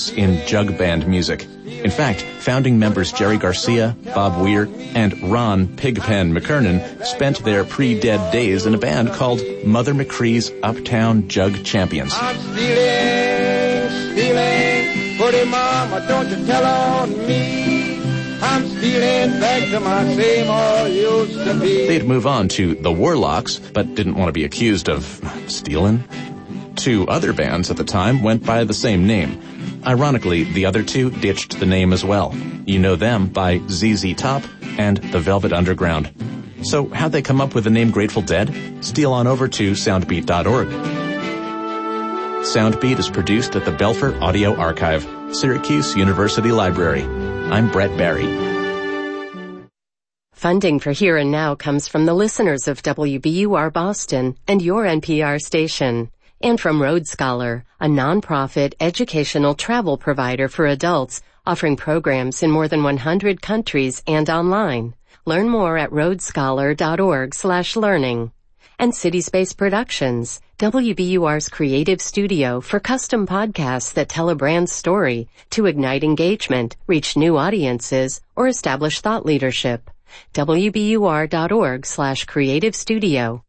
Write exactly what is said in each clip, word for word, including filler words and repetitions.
roots in jug band music. In fact, founding members Jerry Garcia, Bob Weir, and Ron Pigpen McKernan spent their pre-dead days in a band called Mother McCree's Uptown Jug Champions. I'm stealing, stealing, pretty mama, don't you tell on me. I'm stealing back to my same old used to be. They'd move on to the Warlocks, but didn't want to be accused of stealing. Two other bands at the time went by the same name. Ironically, the other two ditched the name as well. You know them by Z Z Top and The Velvet Underground. So how'd they come up with the name Grateful Dead? Steal on over to soundbeat dot org. Soundbeat is produced at the Belfer Audio Archive, Syracuse University Library. I'm Brett Barry. Funding for Here and Now comes from the listeners of W B U R Boston and your N P R station. And from Road Scholar, a nonprofit educational travel provider for adults offering programs in more than one hundred countries and online. Learn more at roadscholar.org slash learning. And CitySpace Productions, W B U R's creative studio for custom podcasts that tell a brand's story to ignite engagement, reach new audiences, or establish thought leadership. W B U R dot org slash creative studio.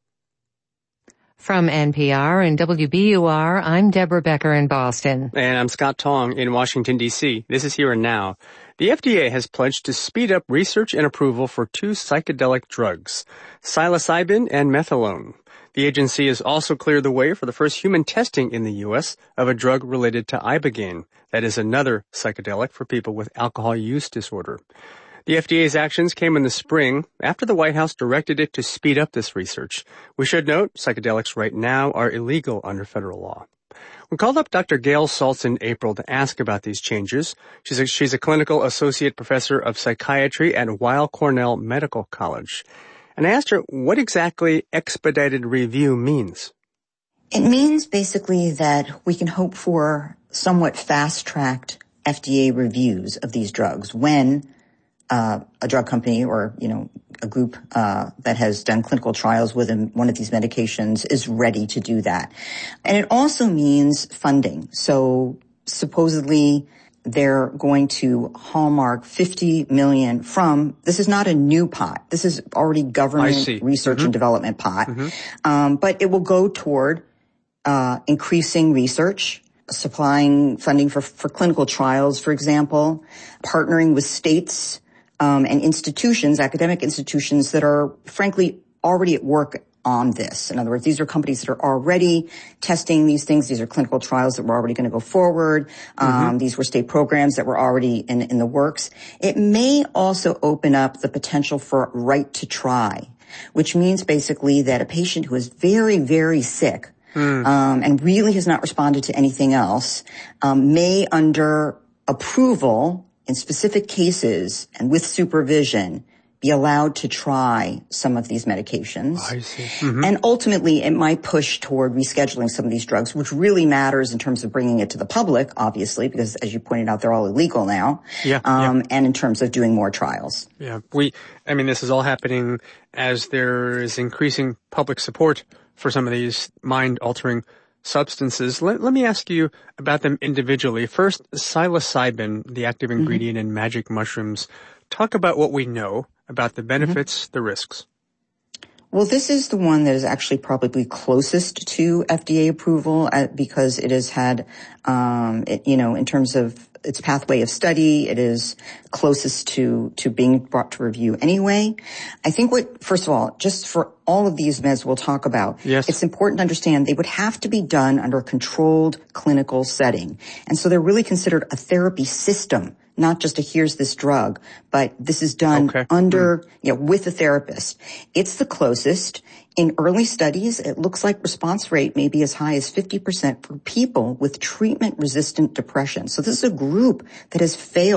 From N P R and W B U R, I'm Deborah Becker in Boston. And I'm Scott Tong in Washington, D C. This is Here and Now. The F D A has pledged to speed up research and approval for two psychedelic drugs, psilocybin and methadone. The agency has also cleared the way for the first human testing in the U S of a drug related to ibogaine. That is another psychedelic for people with alcohol use disorder. The F D A's actions came in the spring after the White House directed it to speed up this research. We should note psychedelics right now are illegal under federal law. We called up Doctor Gail Saltz in April to ask about these changes. She's a, she's a clinical associate professor of psychiatry at Weill Cornell Medical College. And I asked her what exactly expedited review means. It means basically that we can hope for somewhat fast-tracked F D A reviews of these drugs when Uh, a drug company or, you know, a group uh, that has done clinical trials with one of these medications is ready to do that. And it also means funding. So supposedly they're going to hallmark fifty million dollars from, this is not a new pot. This is already government research mm-hmm. and development pot. Mm-hmm. Um, but it will go toward uh, increasing research, supplying funding for, for clinical trials, for example, partnering with states Um, and institutions, academic institutions that are, frankly, already at work on this. In other words, these are companies that are already testing these things. These are clinical trials that were already going to go forward. Um, mm-hmm. These were state programs that were already in, in the works. It may also open up the potential for right to try, which means basically that a patient who is very, very sick mm. um, and really has not responded to anything else um, may, under approval, in specific cases and with supervision, be allowed to try some of these medications. I see. Mm-hmm. And ultimately, it might push toward rescheduling some of these drugs, which really matters in terms of bringing it to the public, obviously, because as you pointed out, they're all illegal now. Yeah, um, yeah. And in terms of doing more trials. Yeah. We, I mean, this is all happening as there is increasing public support for some of these mind-altering substances. Let, let me ask you about them individually. First, psilocybin, the active ingredient mm-hmm. in magic mushrooms. Talk about what we know about the benefits, mm-hmm. the risks. Well, this is the one that is actually probably closest to F D A approval uh, because it has had, um, it, you know, in terms of its pathway of study, it is closest to, to being brought to review anyway. I think what, first of all, just for all of these meds we'll talk about, yes. it's important to understand they would have to be done under a controlled clinical setting. And so they're really considered a therapy system, not just a here's this drug, but this is done okay. under, mm. you know, with a therapist. It's the closest. In early studies, it looks like response rate may be as high as fifty percent for people with treatment-resistant depression. So this is a group that has failed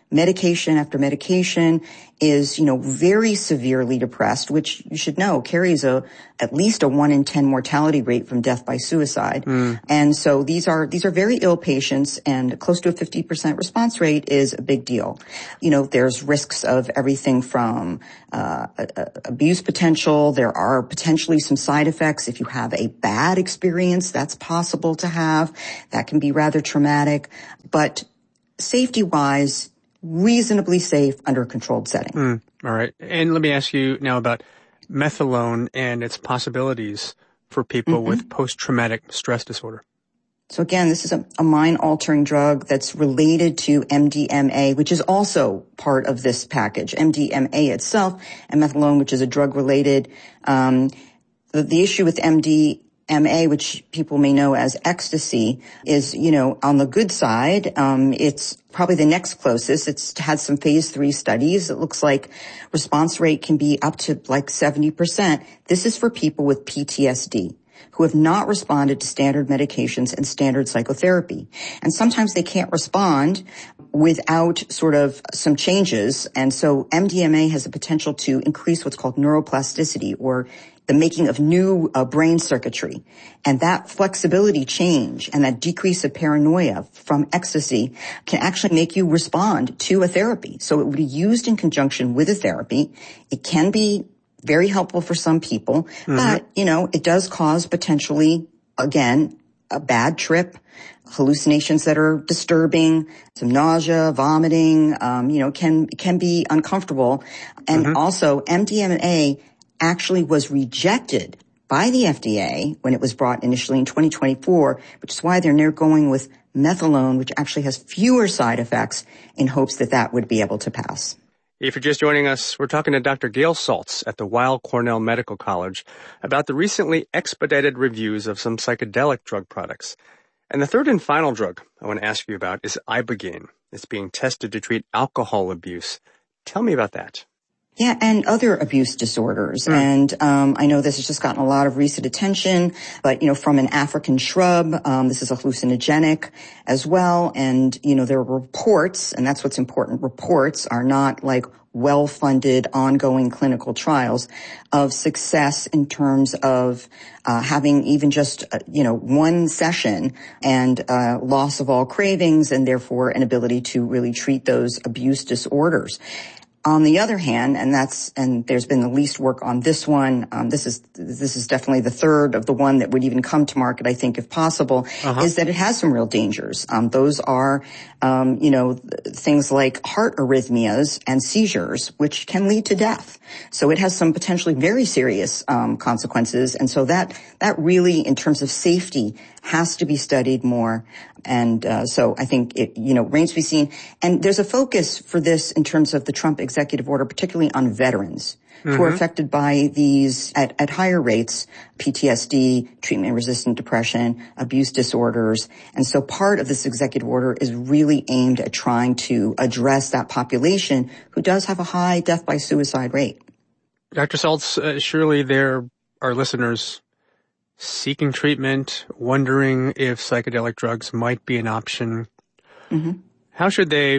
medication after medication, is, you know, very severely depressed, which you should know carries a, at least a one in ten mortality rate from death by suicide. Mm. And so these are, these are very ill patients, and close to a fifty percent response rate is a big deal. You know, there's risks of everything from, uh, abuse potential. There are potentially some side effects. If you have a bad experience, that's possible to have. That can be rather traumatic. But safety-wise, reasonably safe under a controlled setting. Mm, all right. And let me ask you now about methadone and its possibilities for people mm-hmm. with post-traumatic stress disorder. So again, this is a, a mind-altering drug that's related to M D M A, which is also part of this package. M D M A itself and methadone, which is a drug-related. Um, the, the issue with M D M A, which people may know as ecstasy, is, you know, on the good side. Um, it's probably the next closest. It's had some phase three studies. It looks like response rate can be up to like seventy percent. This is for people with P T S D who have not responded to standard medications and standard psychotherapy. And sometimes they can't respond without sort of some changes. And so M D M A has the potential to increase what's called neuroplasticity, or the making of new uh, brain circuitry. And that flexibility change and that decrease of paranoia from ecstasy can actually make you respond to a therapy. So it would be used in conjunction with a therapy. It can be very helpful for some people, mm-hmm. but, you know, it does cause potentially, again, a bad trip, hallucinations that are disturbing, some nausea, vomiting, um, you know, can, can be uncomfortable. And mm-hmm. also M D M A actually was rejected by the F D A when it was brought initially in twenty twenty-four, which is why they're now going with methadone, which actually has fewer side effects, in hopes that that would be able to pass. If you're just joining us, we're talking to Doctor Gail Saltz at the Weill Cornell Medical College about the recently expedited reviews of some psychedelic drug products. And the third and final drug I want to ask you about is Ibogaine. It's being tested to treat alcohol abuse. Tell me about that. Yeah, and other abuse disorders. Mm. And um I know this has just gotten a lot of recent attention, but, you know, from an African shrub, um this is a hallucinogenic as well. And, you know, there are reports, and that's what's important. Reports are not like well-funded ongoing clinical trials of success in terms of uh having even just, uh, you know, one session and uh loss of all cravings, and therefore an ability to really treat those abuse disorders. On the other hand, and that's, and there's been the least work on this one, um, this is, this is definitely the third of the one that would even come to market, I think, if possible, uh-huh. is that it has some real dangers. Um, those are, um, you know, th- things like heart arrhythmias and seizures, which can lead to death. So it has some potentially very serious, um, consequences. And so that, that really, in terms of safety, has to be studied more. And, uh, so I think it, you know, remains to be seen. And there's a focus for this in terms of the Trump executive order, particularly on veterans mm-hmm. who are affected by these at, at higher rates, P T S D, treatment-resistant depression, abuse disorders. And so part of this executive order is really aimed at trying to address that population who does have a high death by suicide rate. Doctor Saltz, uh, surely there are listeners seeking treatment, wondering if psychedelic drugs might be an option. Mm-hmm. How should they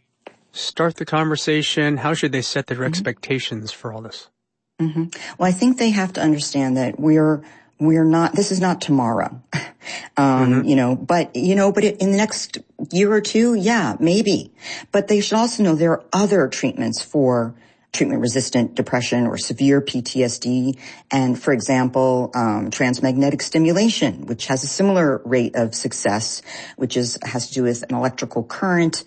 start the conversation? How should they set their mm-hmm. expectations for all this? Mm-hmm. Well, I think they have to understand that we're we're not. This is not tomorrow, um, mm-hmm. you know. But you know, but in the next year or two, yeah, maybe. But they should also know there are other treatments for treatment-resistant depression or severe P T S D, and, for example, um, transmagnetic stimulation, which has a similar rate of success, which is has to do with an electrical current,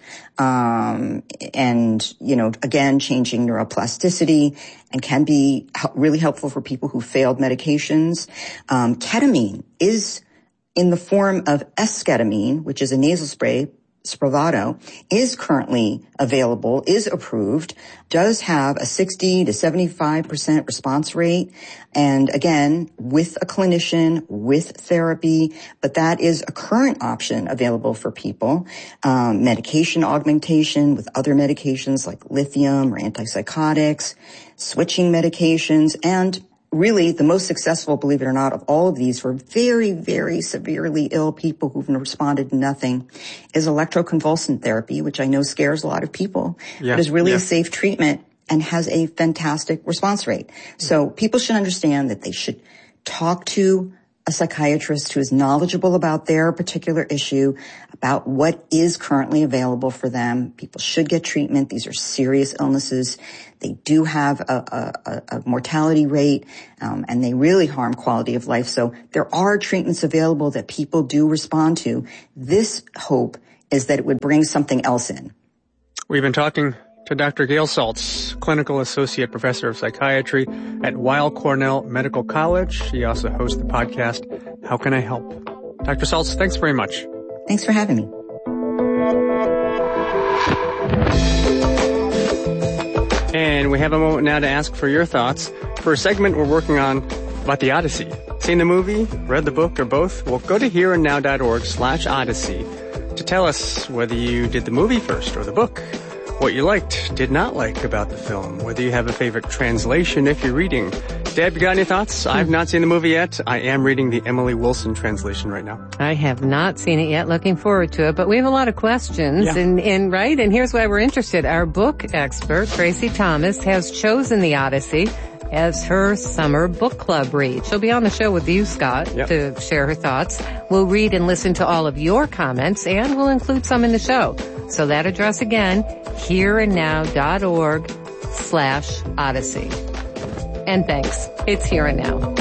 um, and, you know, again, changing neuroplasticity, and can be really helpful for people who failed medications. Um, ketamine is in the form of esketamine, which is a nasal spray. Spravato is currently available, is approved, does have a sixty to seventy-five percent response rate. And again, with a clinician, with therapy, but that is a current option available for people. Um, medication augmentation with other medications like lithium or antipsychotics, switching medications, and really the most successful, believe it or not, of all of these for very, very severely ill people who've responded to nothing is electroconvulsant therapy, which I know scares a lot of people, yeah, but is really yeah. a safe treatment and has a fantastic response rate. So people should understand that they should talk to a psychiatrist who is knowledgeable about their particular issue, about what is currently available for them. People should get treatment. These are serious illnesses. They do have a, a, a mortality rate, um, and they really harm quality of life. So there are treatments available that people do respond to. This hope is that it would bring something else in. We've been talking to Doctor Gail Saltz, Clinical Associate Professor of Psychiatry at Weill Cornell Medical College. She also hosts the podcast, How Can I Help? Doctor Saltz, thanks very much. Thanks for having me. And we have a moment now to ask for your thoughts. For a segment we're working on about the Odyssey. Seen the movie, read the book, or both? Well, go to hereandnow.org slash Odyssey to tell us whether you did the movie first or the book, what you liked, did not like about the film, whether you have a favorite translation if you're reading. Deb, you got any thoughts? I've not seen the movie yet. I am reading the Emily Wilson translation right now. I have not seen it yet. Looking forward to it. But we have a lot of questions, yeah. and, and right, and here's why we're interested. Our book expert, Tracy Thomas, has chosen the Odyssey as her summer book club read. She'll be on the show with you, Scott, yep. to share her thoughts. We'll read and listen to all of your comments, and we'll include some in the show. So that address again, hereandnow.org slash Odyssey. And thanks. It's Here and Now.